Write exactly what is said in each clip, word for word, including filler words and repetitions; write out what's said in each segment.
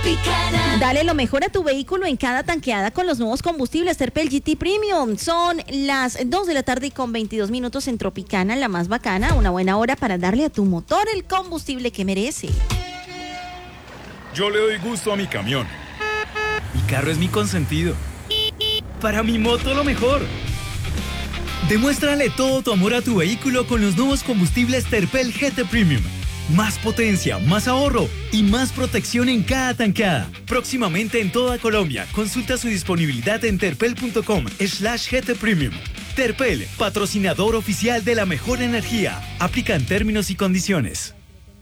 Tropicana. Dale lo mejor a tu vehículo en cada tanqueada con los nuevos combustibles Terpel G T Premium. Son las dos de la tarde y con veintidós minutos en Tropicana, la más bacana. Una buena hora para darle a tu motor el combustible que merece. Yo le doy gusto a mi camión. Mi carro es mi consentido. Para mi moto lo mejor. Demuéstrale todo tu amor a tu vehículo con los nuevos combustibles Terpel G T Premium. Más potencia, más ahorro y más protección en cada tanqueada. Próximamente en toda Colombia. Consulta su disponibilidad en terpel.com slash GT Premium. Terpel, patrocinador oficial de la mejor energía. Aplican términos y condiciones.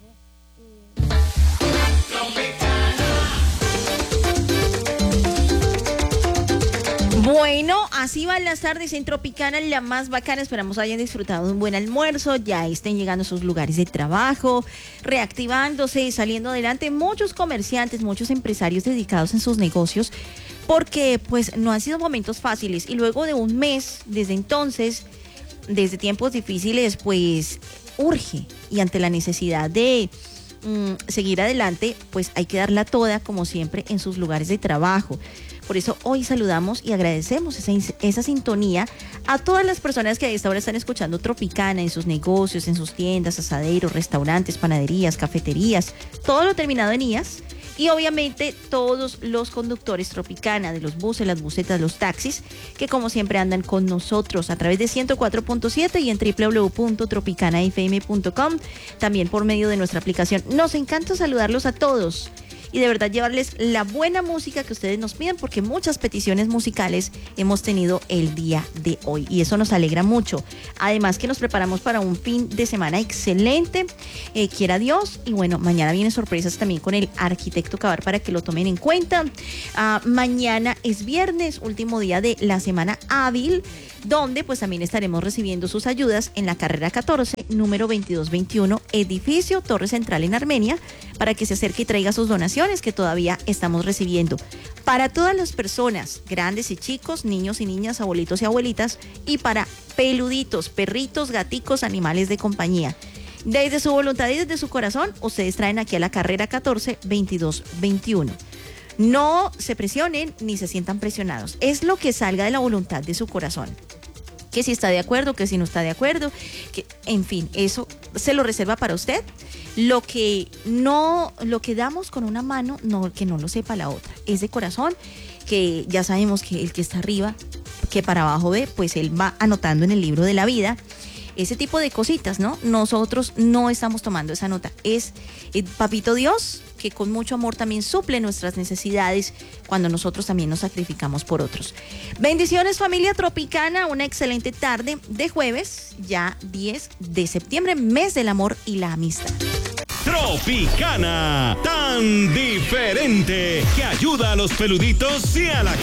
Bueno, así van las tardes en Tropicana, la más bacana. Esperamos hayan disfrutado de un buen almuerzo, ya estén llegando a sus lugares de trabajo, reactivándose, saliendo adelante. Muchos comerciantes, muchos empresarios dedicados en sus negocios, porque pues no han sido momentos fáciles. Y luego de un mes, desde entonces, desde tiempos difíciles, pues urge. Y ante la necesidad de mm, seguir adelante, pues hay que darla toda, como siempre, en sus lugares de trabajo. Por eso hoy saludamos y agradecemos esa, esa sintonía a todas las personas que a esta hora están escuchando Tropicana en sus negocios, en sus tiendas, asaderos, restaurantes, panaderías, cafeterías, todo lo terminado en ías. Y obviamente todos los conductores Tropicana, de los buses, las busetas, los taxis, que como siempre andan con nosotros a través de ciento cuatro punto siete y en doble u doble u doble u punto tropicana f m punto com, también por medio de nuestra aplicación. Nos encanta saludarlos a todos y de verdad llevarles la buena música que ustedes nos piden, porque muchas peticiones musicales hemos tenido el día de hoy y eso nos alegra mucho. Además que nos preparamos para un fin de semana excelente, eh, quiera Dios, y bueno, mañana vienen sorpresas también con el arquitecto Cabar para que lo tomen en cuenta. Uh, mañana es viernes, último día de la semana hábil, donde pues también estaremos recibiendo sus ayudas en la carrera catorce, número veintidós veintiuno, edificio Torre Central en Armenia, para que se acerque y traiga sus donaciones que todavía estamos recibiendo. Para todas las personas, grandes y chicos, niños y niñas, abuelitos y abuelitas, y para peluditos, perritos, gaticos, animales de compañía. Desde su voluntad y desde su corazón, ustedes traen aquí a la carrera catorce, veintidós veintiuno. No se presionen ni se sientan presionados. Es lo que salga de la voluntad de su corazón. Que si está de acuerdo, que si no está de acuerdo, que, en fin, eso se lo reserva para usted. Lo que no, lo que damos con una mano, no, que no lo sepa la otra. Es de corazón, que ya sabemos que el que está arriba, que para abajo ve, pues él va anotando en el libro de la vida. Ese tipo de cositas, ¿no? Nosotros no estamos tomando esa nota. Es el Papito Dios, que con mucho amor también suple nuestras necesidades cuando nosotros también nos sacrificamos por otros. Bendiciones, familia Tropicana, una excelente tarde de jueves, ya diez de septiembre, mes del amor y la amistad. Tropicana, tan diferente, que ayuda a los peluditos y a la